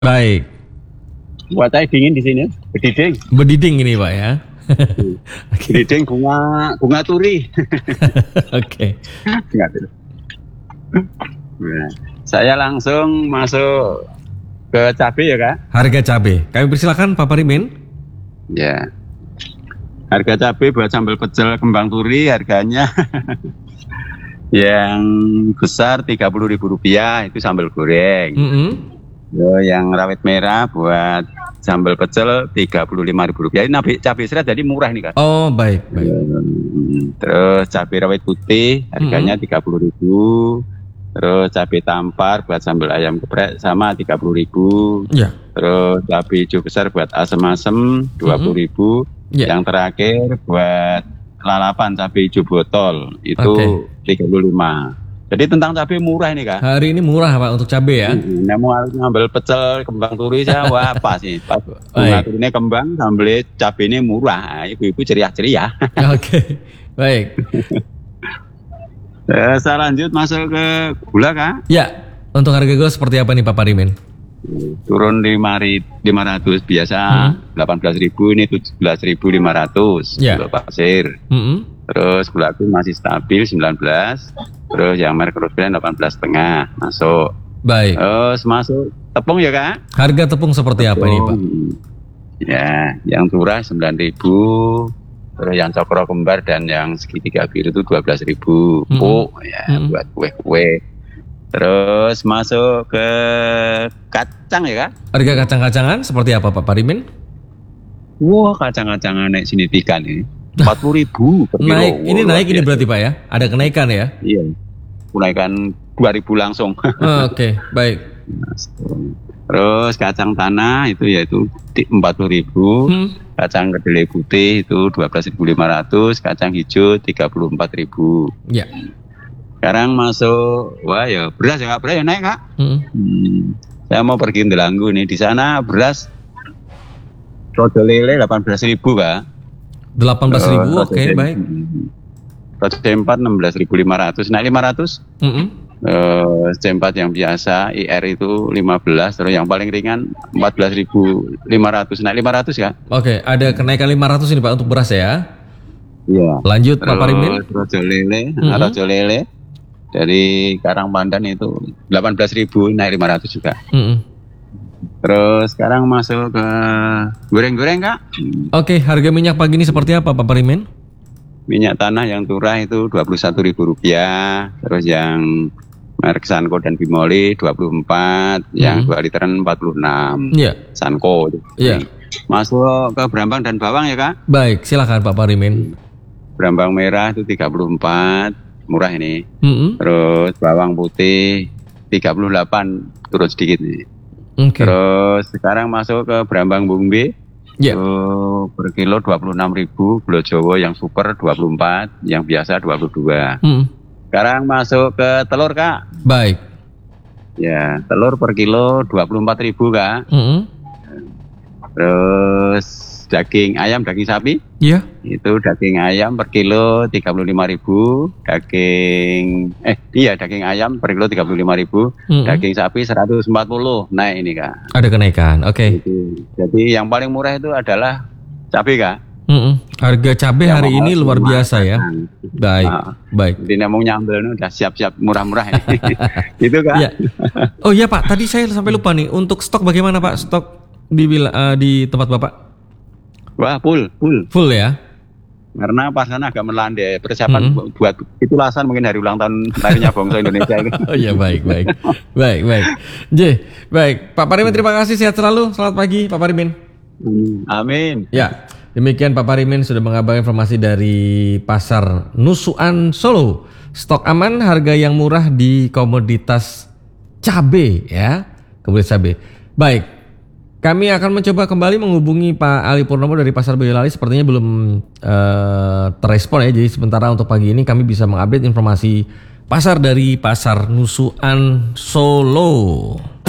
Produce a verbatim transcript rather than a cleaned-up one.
Baik. Cuacanya dingin di sini, berdiding. Berdiding ini Pak ya. Berdiding bunga bunga turi. Oke. Nah, saya langsung masuk ke cabai ya Kak. Harga cabai. Kami persilakan Pak Parimin. Ya. Harga cabai buat sambal pecel kembang turi harganya yang besar tiga puluh ribu rupiah itu sambal goreng. Mm -hmm. Yo, yang rawit merah buat sambal pecel tiga puluh lima ribu rupiah. Ini cabai, cabai serat jadi murah nih Kak. Oh baik, baik. Terus cabai rawit putih harganya tiga puluh ribu. Terus cabai tampar buat sambal ayam geprek sama tiga puluh ribu. Ya. Terus cabai hijau besar buat asem-asem dua puluh ribu. Ya. Yang terakhir buat lalapan cabai hijau botol itu tiga puluh lima. Jadi tentang cabai murah ini Kak. Hari ini murah Pak untuk cabai ya. Ini mau ngambil pecel kembang turi saya wah apa sih. Pas bunga turinya kembang sambil cabai ini murah. Ibu-ibu ceria-ceria. Oke. Baik. eh, saya lanjut masuk ke gula Kak. Ya. Untuk harga gula seperti apa nih Pak Parimin? Turun lima ratus biasa hmm. delapan belas ribu, ini tujuh belas ribu lima ratus ya. Gula pasir. Hmm. Terus gula aku masih stabil sembilan belas. Terus yang merek Rosebrand delapan belas setengah masuk. Baik. Terus masuk tepung ya Kak. Harga tepung seperti tepung. Apa ini Pak? Ya, yang turah sembilan ribu. Terus yang cokro kembar dan yang segitiga biru itu dua belas ribu. Hmm. Oh ya hmm. buat kue-kue. Terus masuk ke kacang ya Kak. Harga kacang-kacangan seperti apa Pak Parimin? Wah kacang-kacangan naik signifikan ini. empat puluh ribu per kilo. Naik, ini naik ini berarti Pak ya? Ada kenaikan ya? Iya, kenaikan dua ribu langsung. Oh, Oke, okay. Baik. Terus kacang tanah itu yaitu empat puluh ribu. Hmm. Kacang kedelai putih itu dua belas ribu lima ratus. Kacang hijau tiga puluh empat ribu. Ya. Sekarang masuk, wah ya beras ya Kak, beras ya naik Kak. Hmm. Hmm. Saya mau pergi Delanggu nih, di sana beras rodo lele delapan belas ribu Kak. delapan belas ribu, uh, oke okay, baik. Rodo C empat enam belas ribu lima ratus, naik lima ratus. Mm -hmm. uh, C empat yang biasa, I R itu lima belas, terus yang paling ringan empat belas ribu lima ratus, naik lima ratus ya. Oke, okay, ada kenaikan lima ratus ini Pak untuk beras ya. Iya. Lanjut terus, Pak Parimin. Rodo lele, mm -hmm. rodo lele dari Karangpandan itu delapan belas ribu, naik lima ratus juga. Mm -hmm. Terus sekarang masuk ke goreng-goreng Kak. Oke, harga minyak pagi ini seperti apa Pak Parimin? Minyak tanah yang curah itu dua puluh satu ribu rupiah. Terus yang merek Sanko dan Bimoli dua puluh empat. Hmm. Yang dua literan empat puluh enam. Iya. Sanko. Iya. Masuk ke Brambang dan Bawang ya Kak. Baik, silakan Pak Parimin. Brambang merah itu tiga puluh empat. Murah ini. Mm-hmm. Terus bawang putih tiga puluh delapan. Turun sedikit nih. Okay. Terus sekarang masuk ke Brambang Bumbi. Yeah. Uh, per kilo dua puluh enam ribu. Gula Jawa yang super dua puluh empat. Yang biasa dua puluh dua. Mm. Sekarang masuk ke telur Kak. Baik. Ya, telur per kilo dua puluh empat ribu Kak. Mm-hmm. Terus daging ayam, daging sapi. Iya. Yeah. Itu daging ayam per kilo tiga puluh lima ribu. Daging eh iya daging ayam per kilo tiga puluh lima ribu. Mm-hmm. Daging sapi seratus empat puluh. Naik ini Kak. Ada kenaikan. Oke. Okay. Jadi yang paling murah itu adalah cabai Kak. Mm-hmm. Harga cabai yang hari ini luar biasa ya. Baik. Nah, baik. Jadi mau nyambel nih udah siap-siap murah-murah ini. Gitu Kak. Ya. Oh iya Pak, tadi saya sampai lupa nih. Untuk stok bagaimana Pak? Stok di uh, di tempat Bapak? Wah, full, full. Full ya? Karena pasangan agak melandai. Persiapan mm-hmm. buat itulasan mungkin hari ulang tahun lahirnya bangsa Indonesia itu. Oh iya, baik, baik. baik, baik. J, baik. Pak Parimin terima kasih, sehat selalu. Selamat pagi Pak Parimin. Amin. Ya, demikian Pak Parimin sudah mengabarkan informasi dari Pasar Nusukan Solo. Stok aman, harga yang murah di komoditas cabai ya. Komoditas cabai. Baik. Kami akan mencoba kembali menghubungi Pak Ali Purnomo dari Pasar Boyolali. Sepertinya belum uh, terrespon ya. Jadi sementara untuk pagi ini kami bisa mengupdate informasi pasar dari Pasar Nusukan Solo.